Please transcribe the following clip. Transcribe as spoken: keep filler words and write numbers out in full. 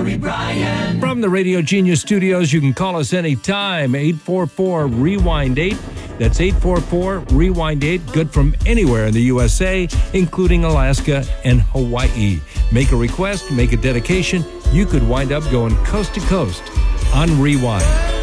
Gary Bryan. From the Radio Genius Studios, you can call us anytime, eight four four, rewind eight. That's eight four four, rewind eight, good from anywhere in the U S A, including Alaska and Hawaii. Make a request, make a dedication. You could wind up going coast to coast on Rewind.